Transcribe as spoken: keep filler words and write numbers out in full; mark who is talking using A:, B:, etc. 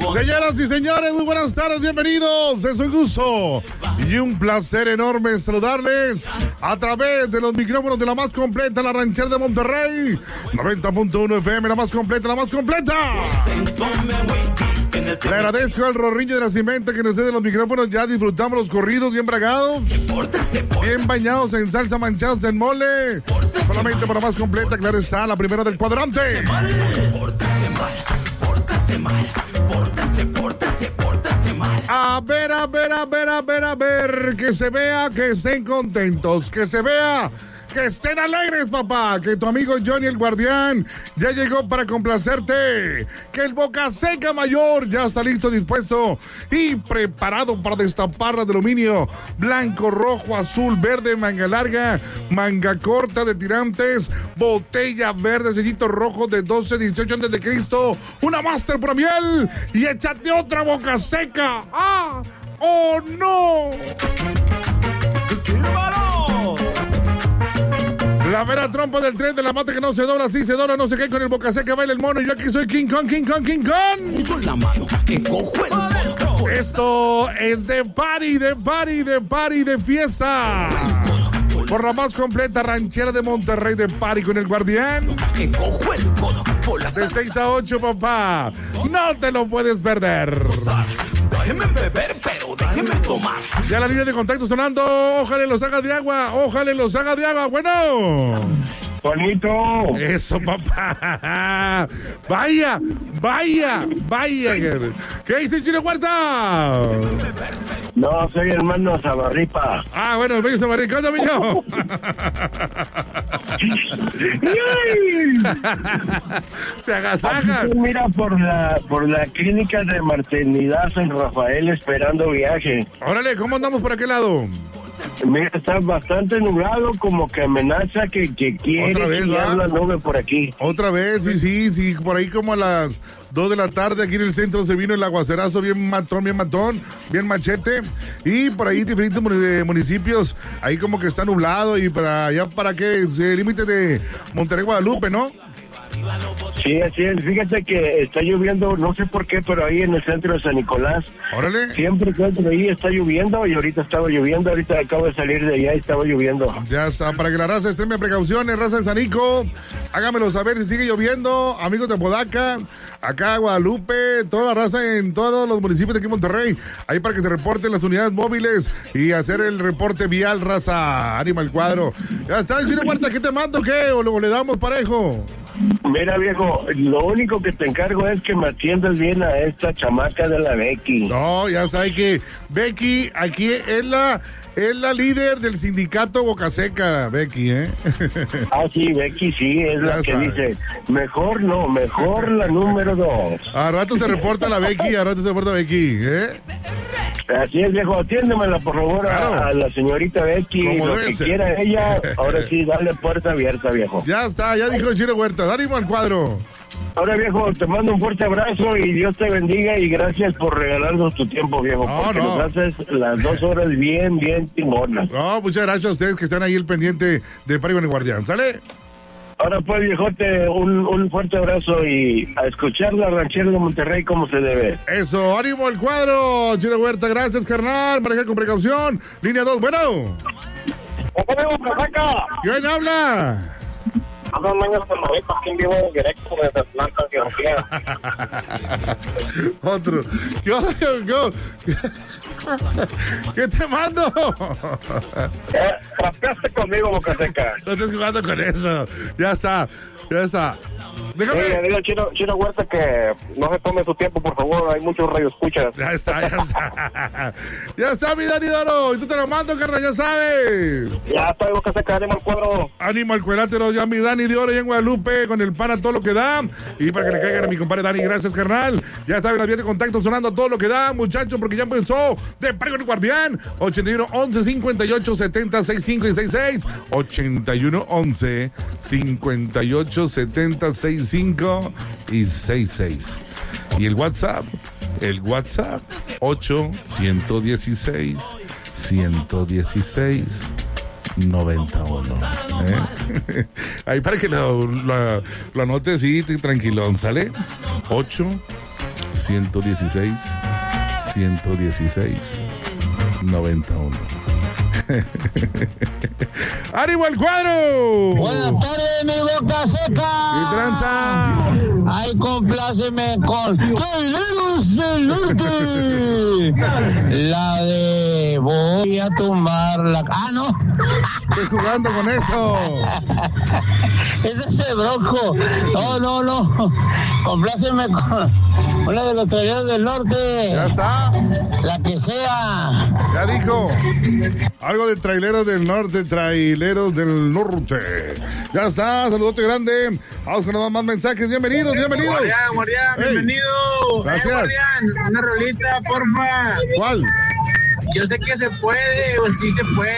A: Señoras y señores, muy buenas tardes, bienvenidos. Es un gusto y un placer enorme saludarles a través de los micrófonos de la más completa, la ranchera de Monterrey, noventa punto uno F M, la más completa, la más completa. Le agradezco al Rorriño de Nacimiento que nos cede los micrófonos. Ya disfrutamos los corridos bien bragados, bien bañados en salsa, manchados en mole. Solamente para más completa, claro está, la primera del cuadrante. A ver, a ver, a ver, a ver, a ver, que se vea que estén contentos, que se vea que estén alegres, papá, que tu amigo Johnny el Guardián ya llegó para complacerte, que el Boca Seca Mayor ya está listo, dispuesto y preparado para destapar de aluminio, blanco, rojo, azul, verde, manga larga, manga corta de tirantes, botella verde, sellito rojo de doce, dieciocho antes de Cristo, una Master Pro Miel y échate otra Boca Seca. ¡Ah! ¡Oh, no! ¡Sírvalo! La vera trompa del tren de la mata que no se dobla, sí se dobla, no sé qué, con el Boca Seca baila el mono. Y yo aquí soy King Kong, King Kong, King Kong. Con la mano que cojo el mono. Esto es de party, de party, de party, de fiesta. Por la más completa ranchera de Monterrey, de party con el Guardián. Que cojo el mono. De seis a ocho, papá. No te lo puedes perder.
B: Déjeme beber, pero déjeme tomar.
A: Ya la línea de contacto sonando. Ojalá los haga de agua. Ojalá los haga de agua. Bueno.
C: Bonito.
A: Eso, papá. Vaya, vaya, vaya. ¿Qué dice Chino Huerta?
C: No, soy hermano Zabarripa.
A: Ah, bueno, el bello Zabarripa. ¿Qué onda, miño? Se agasajan.
C: Mira, por la por la clínica de maternidad San Rafael esperando viaje.
A: Órale, ¿cómo andamos por aquel lado?
C: Mira, está bastante nublado, como que amenaza que, que quiere
A: ¿Otra vez,
C: tirar
A: va?
C: la nube por aquí.
A: Otra vez, sí, sí, sí, por ahí como a las dos de la tarde aquí en el centro se vino el aguacerazo bien matón, bien matón, bien machete, y por ahí diferentes municipios, ahí como que está nublado, y para allá, para qué, el límite de Monterrey, Guadalupe, ¿no?
C: Sí, así es. Fíjate que está lloviendo, no sé por qué, pero ahí en el centro de San Nicolás.
A: Órale.
C: Siempre que entro ahí está lloviendo, y ahorita estaba lloviendo, ahorita acabo de salir de allá y estaba lloviendo.
A: Ya está, para que la raza extreme precauciones, raza de Sanico, hágamelo saber si sigue lloviendo, amigos de Podaca, acá Guadalupe, toda la raza en todos los municipios de aquí en Monterrey, ahí para que se reporten las unidades móviles y hacer el reporte vial, raza, ánima el cuadro. Ya está, el Chino Huerta, ¿qué te mando, qué? ¿O luego le damos parejo?
C: Mira, viejo, lo único que te encargo es que me atiendas bien a esta chamaca de la Becky.
A: No, ya sabes que Becky aquí es la es la líder del sindicato Boca Seca, Becky, ¿eh?
C: Ah, sí, Becky sí, es la
A: Ya
C: que
A: sabes.
C: dice, mejor no, mejor la número dos.
A: A rato se reporta la Becky, a rato se reporta Becky, ¿eh?
C: Así es, viejo, atiéndemela por favor a-
A: Claro.
C: a, la señorita Becky,
A: Como
C: lo
A: debe
C: que
A: ser.
C: quiera ella, ahora sí, dale puerta abierta, viejo.
A: Ya está, ya dijo el Chino Huerta, ánimo al cuadro.
C: Ahora, viejo, te mando un fuerte abrazo y Dios te bendiga y gracias por regalarnos tu tiempo, viejo,
A: No,
C: porque
A: no.
C: nos haces las dos horas bien, bien tingonas.
A: No, muchas gracias a ustedes que están ahí el pendiente de Party con el Guardián, ¿sale?
C: Ahora pues, viejote, un, un fuerte abrazo y a escuchar la ranchera de Monterrey como se debe.
A: Eso, ánimo al cuadro, Chino Huerta, gracias, carnal, maneja con precaución. Línea dos, bueno. ¿Quién habla?
C: Hablo mañana con Marita, aquí en vivo en directo desde Atlanta, Georgia.
A: Otro. ¿Qué, qué, qué, ¿Qué te mando?
C: Eh, trapeaste conmigo, Boca Seca.
A: No estés jugando con eso. Ya está, ya está. Déjame.
C: Oye, dile al Chino, Chino Huerta que no se tome su tiempo, por favor. Hay muchos radioescuchas.
A: Ya está, ya está. Ya está, mi Dani Doro. Y tú te lo mando, carnal, ya sabes.
C: Ya está, Boca Seca, ánimo al cuadro.
A: Ánimo al cuadrátero, ya mi Dani de Oro y en Guadalupe con el pan a todo lo que da. Y para que le caigan a mi compadre Dani, gracias, carnal. Ya saben, la vía de contacto sonando a todo lo que da, muchachos, porque ya empezó de Party con el Guardián. ochenta y uno once cincuenta y ocho setenta sesenta y cinco y sesenta y seis. ochenta y uno once cincuenta y ocho setenta sesenta y cinco y sesenta y seis. Y el WhatsApp, el WhatsApp ocho uno seis uno uno seis noventa y uno. ¿eh? Ahí para que lo, lo, lo anotes y tranquilón, ¿sale? ocho ciento dieciséis, ciento dieciséis, noventa y uno. ¡Ánimo al cuadro!
D: Buenas tardes, mi boca seca.
A: ¡Y tranza!
D: Ay, compláceme con Traileros del Norte. La de voy a tumbar la... Ah, no.
A: Estoy jugando con eso.
D: Ese es ese Bronco. No, no, no. Compláceme con una de los Traileros del Norte.
A: Ya está.
D: La que sea.
A: Ya dijo. Algo de traileros del norte, traileros del norte. Ya está, saludote grande. Vamos con más mensajes. Bienvenidos, bienvenidos.
E: Guardián, guardián,
A: Hey.
E: bienvenido.
A: Gracias.
E: Eh, guardián, una rolita, porfa.
A: ¿Cuál?
E: Yo sé que se puede, o sí se puede.